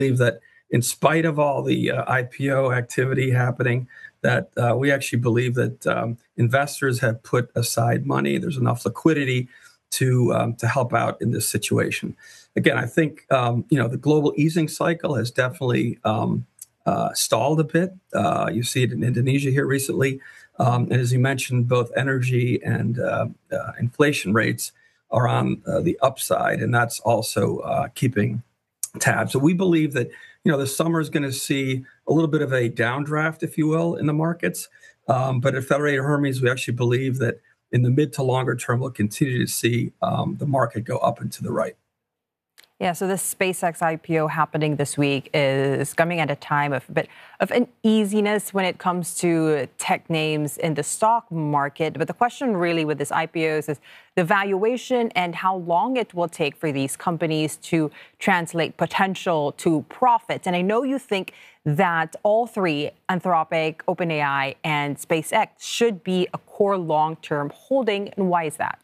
believe that in spite of all the IPO activity happening, that we actually believe that investors have put aside money. There's enough liquidity to help out in this situation. Again, I think the global easing cycle has definitely stalled a bit. You see it in Indonesia here recently, and as you mentioned, both energy and inflation rates are on the upside, and that's also keeping tabs. So we believe that the summer is going to see a little bit of a downdraft, if you will, in the markets. But at Federated Hermes, we actually believe that in the mid to longer term, we'll continue to see the market go up and to the right. Yeah, so this SpaceX IPO happening this week is coming at a time of a bit of uneasiness when it comes to tech names in the stock market. But the question really with this IPO is the valuation and how long it will take for these companies to translate potential to profits. And I know you think that all three, Anthropic, OpenAI, and SpaceX, should be a core long-term holding. And why is that?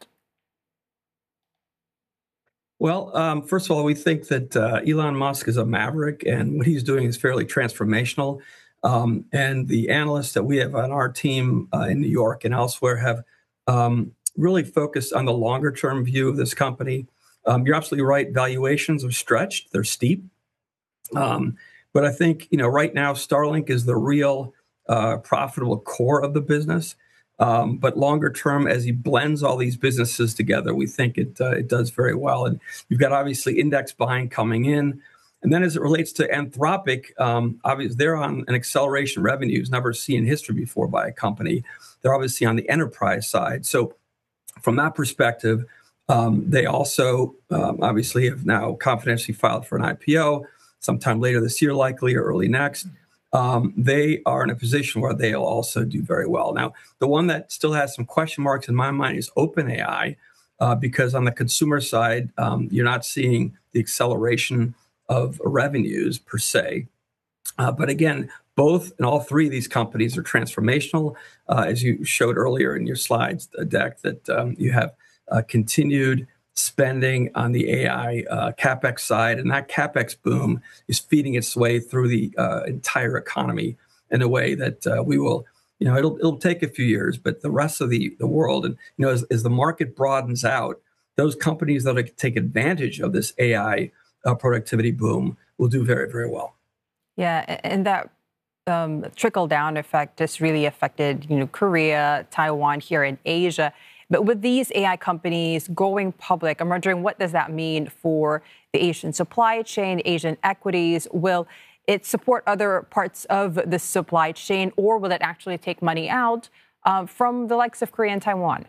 Well, first of all, we think that Elon Musk is a maverick, and what he's doing is fairly transformational. And the analysts that we have on our team in New York and elsewhere have really focused on the longer-term view of this company. You're absolutely right. Valuations are stretched. They're steep. But I think, right now, Starlink is the real profitable core of the business. But longer term, as he blends all these businesses together, we think it does very well. And you've got obviously index buying coming in. And then as it relates to Anthropic, obviously they're on an acceleration revenues never seen in history before by a company. They're obviously on the enterprise side. So from that perspective, they also obviously have now confidentially filed for an IPO sometime later this year, likely, or early next. They are in a position where they'll also do very well. Now, the one that still has some question marks in my mind is OpenAI, because on the consumer side, you're not seeing the acceleration of revenues per se. But again, both and all three of these companies are transformational, as you showed earlier in your slides deck, that you have continued spending on the AI CapEx side, and that CapEx boom is feeding its way through the entire economy in a way that we will, it'll take a few years, but the rest of the world, and as the market broadens out, those companies that take advantage of this AI productivity boom will do very, very well. Yeah, and that trickle-down effect has really affected, Korea, Taiwan, here in Asia. But with these AI companies going public, I'm wondering, what does that mean for the Asian supply chain, Asian equities? Will it support other parts of the supply chain, or will it actually take money out from the likes of Korea and Taiwan?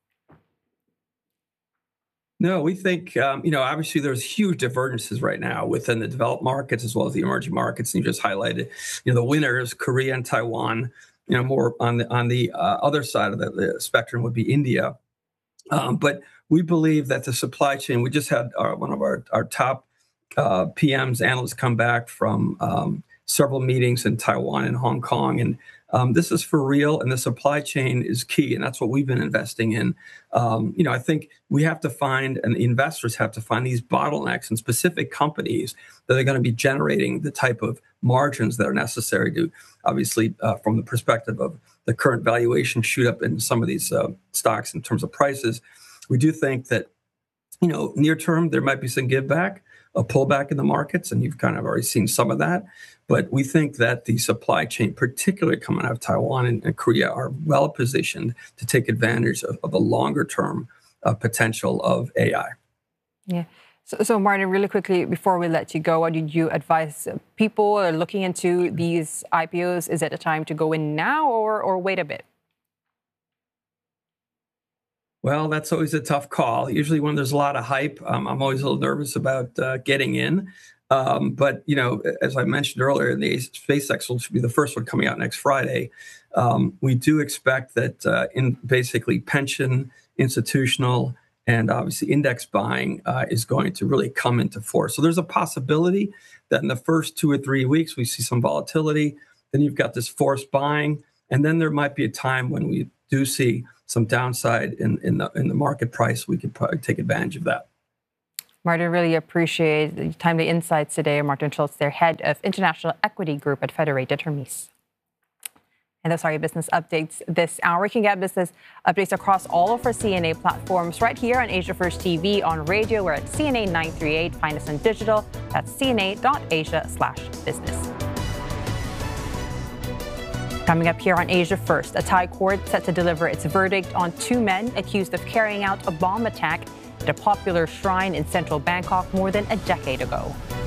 No, we think, obviously there's huge divergences right now within the developed markets as well as the emerging markets. And you just highlighted, the winners, Korea and Taiwan. More on the other side of the spectrum would be India. But we believe that the supply chain, we just had one of our top PMs, analysts come back from several meetings in Taiwan and Hong Kong. And this is for real, and the supply chain is key, and that's what we've been investing in. I think we have to find, and investors have to find these bottlenecks in specific companies that are going to be generating the type of margins that are necessary to, obviously, from the perspective of the current valuation shoot up in some of these stocks in terms of prices. We do think that, near term, there might be some give back, a pullback in the markets, and you've kind of already seen some of that. But we think that the supply chain, particularly coming out of Taiwan and Korea, are well positioned to take advantage of the longer term potential of AI. Yeah. So Martin, really quickly, before we let you go, what did you advise people looking into these IPOs? Is it a time to go in now or wait a bit? Well, that's always a tough call. Usually when there's a lot of hype, I'm always a little nervous about getting in. But, as I mentioned earlier, the SpaceX will be the first one coming out next Friday. We do expect that in basically pension, institutional, and obviously index buying is going to really come into force. So there's a possibility that in the first 2 or 3 weeks, we see some volatility. Then you've got this forced buying. And then there might be a time when we do see some downside in the market price. We could probably take advantage of that. Martin, really appreciate the timely insights today. Martin Schultz, their head of International Equity Group at Federated Hermes. And those are your business updates this hour. You can get business updates across all of our CNA platforms right here on Asia First TV, on radio. We're at CNA 938. Find us on digital. That's cna.asia/business. Coming up here on Asia First, a Thai court set to deliver its verdict on 2 men accused of carrying out a bomb attack at a popular shrine in central Bangkok more than a decade ago.